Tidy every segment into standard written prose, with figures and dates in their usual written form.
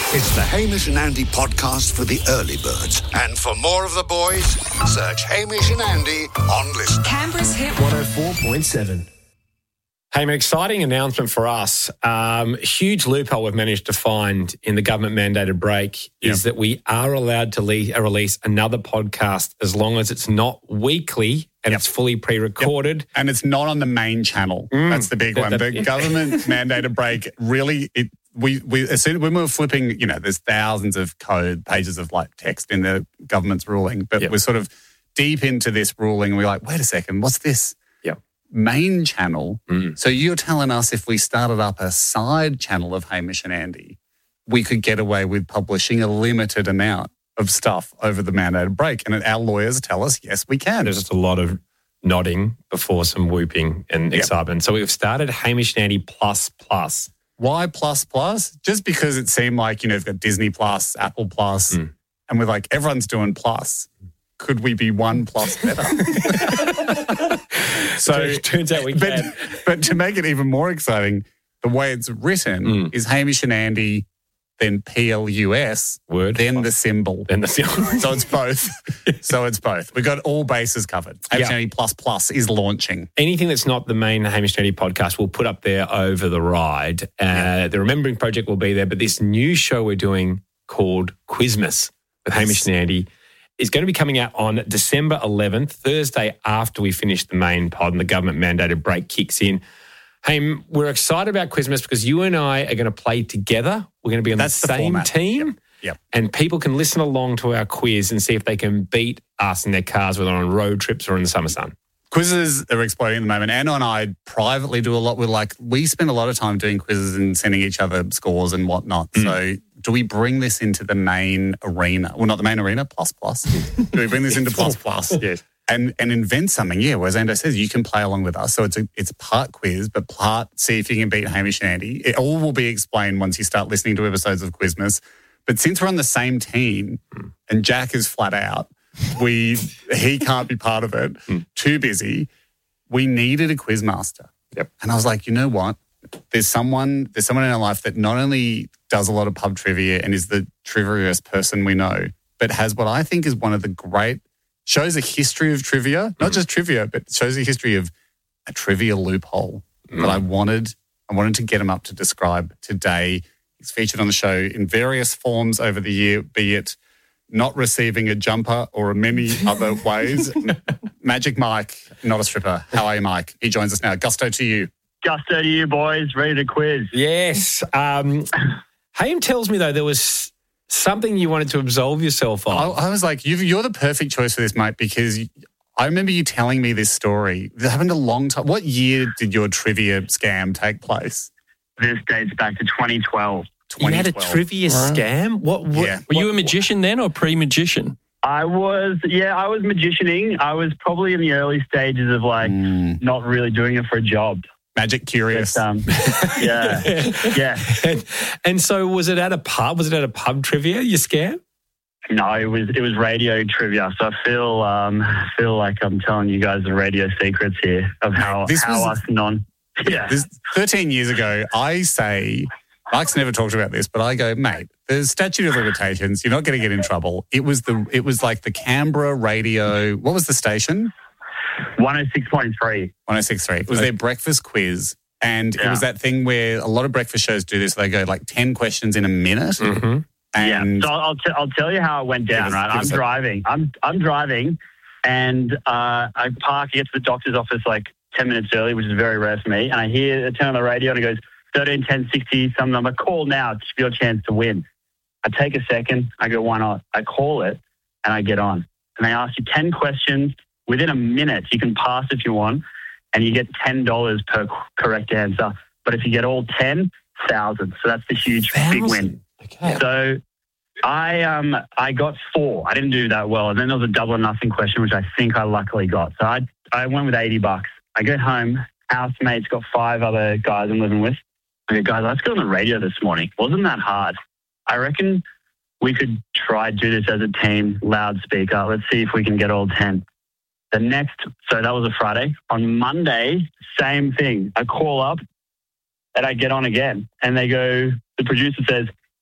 It's the Hamish and Andy podcast for the early birds. And for more of the boys, search Hamish and Andy on Listen. Canberra's Hit 104.7. Hey, an exciting announcement for us. Huge loophole we've managed to find in the government-mandated break is that we are allowed to release another podcast as long as it's not weekly and it's fully pre-recorded. And it's not on the main channel. That's the big one. The government-mandated break really... as soon when we were flipping, there's thousands of code pages of like text in the government's ruling, but we're sort of deep into this ruling and we're like, wait a second, what's this? Main channel. So you're telling us if we started up a side channel of Hamish and Andy, we could get away with publishing a limited amount of stuff over the mandated break. And our lawyers tell us, yes, we can. There's just a lot of nodding before some whooping and excitement. So we've started Hamish and Andy Plus. Why plus? Just because it seemed like, you've got Disney Plus, Apple Plus, and we're like, everyone's doing Plus. Could we be one plus better? So it turns out we can. But to make it even more exciting, the way it's written is Hamish and Andy, then PLUS, then the symbol. So it's both. We've got all bases covered. Hamish and Andy Plus is launching. Anything that's not the main Hamish and Andy podcast, we'll put up there over the ride. The Remembering Project will be there, but this new show we're doing called Quizmas with Hamish and Andy is going to be coming out on December 11th, Thursday after we finish the main pod and the government-mandated break kicks in. Hey, we're excited about Quizmas because you and I are going to play together. We're going to be on the same team. Yep. And people can listen along to our quiz and see if they can beat us in their cars, whether on road trips or in the summer sun. Quizzes are exploding at the moment. Anna and I privately do a lot. We spend a lot of time doing quizzes and sending each other scores and whatnot. So do we bring this into the main arena? Well, not the main arena, plus. Do we bring this into plus? Yes. And invent something, whereas Ando says you can play along with us. So it's part quiz, but part see if you can beat Hamish and Andy. It all will be explained once you start listening to episodes of Quizmas. But since we're on the same team and Jack is flat out, he can't be part of it, too busy, we needed a quizmaster. Yep. And I was like, you know what? There's someone in our life that not only does a lot of pub trivia and is the triviaest person we know, but has what I think is one of the great, shows a history of trivia, not just trivia, but shows a history of a trivia loophole that I wanted to get him up to describe today. He's featured on the show in various forms over the year, be it not receiving a jumper or many other ways. Magic Mike, not a stripper. How are you, Mike? He joins us now. Gusto to you. Gusto to you, boys. Ready to quiz. Yes. Haim tells me, though, there was something you wanted to absolve yourself of. I was like, you're the perfect choice for this, mate, because I remember you telling me this story. It happened a long time. What year did your trivia scam take place? This dates back to 2012. You had a trivia scam? What? Yeah. Were you a magician then or pre-magician? I was magicianing. I was probably in the early stages of not really doing it for a job. Magic curious. But, yeah. And so was it at a pub? Was it at a pub trivia, your scam? No, it was radio trivia. So I feel like I'm telling you guys the radio secrets here of how us non. Yeah. This 13 years ago, I say, Mike's never talked about this, but I go, mate, there's statute of limitations. You're not going to get in trouble. It was like the Canberra radio. What was the station? 106.3. 106.3. It was their breakfast quiz. And it was that thing where a lot of breakfast shows do this. They go like 10 questions in a minute. Mm-hmm. And so I'll tell you how it went down, right? I'm driving. I'm driving and I park, get to the doctor's office like 10 minutes early, which is very rare for me. And I hear it turn on the radio and it goes 13, 10, 60, some number. Call now. It's your chance to win. I take a second. I go, why not? I call it and I get on. And they ask you 10 questions. Within a minute, you can pass if you want, and you get $10 per correct answer. But if you get all 10, 1,000. So that's the huge big win. Okay. So I got 4. I didn't do that well. And then there was a double or nothing question, which I think I luckily got. So I went with $80. I get home, housemate's got 5 other guys I'm living with. I go, guys, let's go on the radio this morning. Wasn't that hard? I reckon we could try do this as a team, loudspeaker. Let's see if we can get all 10. So that was a Friday. On Monday, same thing. I call up and I get on again. And they go, the producer says,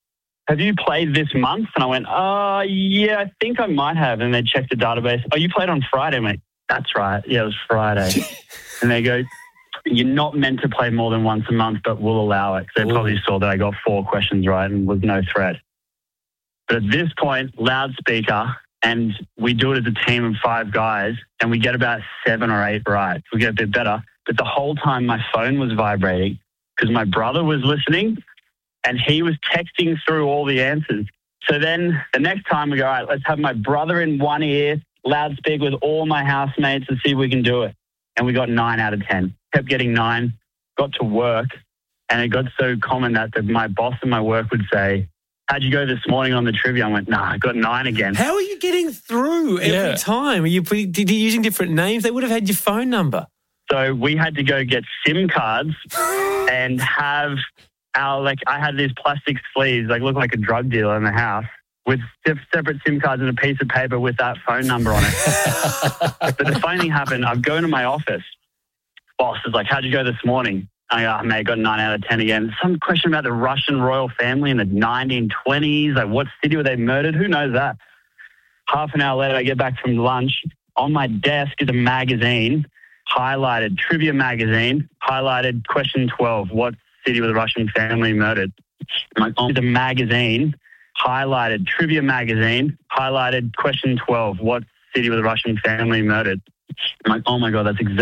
have you played this month? And I went, yeah, I think I might have. And they checked the database. Oh, you played on Friday? I'm like, that's right. Yeah, it was Friday. And they go, you're not meant to play more than once a month, but we'll allow it. They probably saw that I got 4 questions right and was no threat. But at this point, loudspeaker, and we do it as a team of 5 guys, and we get about 7 or 8 right. We get a bit better. But the whole time my phone was vibrating because my brother was listening and he was texting through all the answers. So then the next time we go, all right, let's have my brother in one ear, loudspeak with all my housemates and see if we can do it. And we got 9 out of 10. Kept getting 9, got to work, and it got so common that my boss at my work would say, how'd you go this morning on the trivia? I went, nah, I got 9 again. How are you getting through every time? Are you using different names? They would have had your phone number. So we had to go get SIM cards and have I had these plastic sleeves, looked like a drug dealer in the house, with separate SIM cards and a piece of paper with that phone number on it. But the funny thing happened, I'm going to my office. Boss is like, how'd you go this morning? I go, mate, got 9 out of 10 again. Some question about the Russian royal family in the 1920s. Like, what city were they murdered? Who knows that? Half an hour later, I get back from lunch. On my desk is a magazine, highlighted, trivia magazine, highlighted question 12. What city were the Russian family murdered? I'm like, oh, the magazine, highlighted, trivia magazine, highlighted question 12. What city were the Russian family murdered? I'm like, oh my God, that's exactly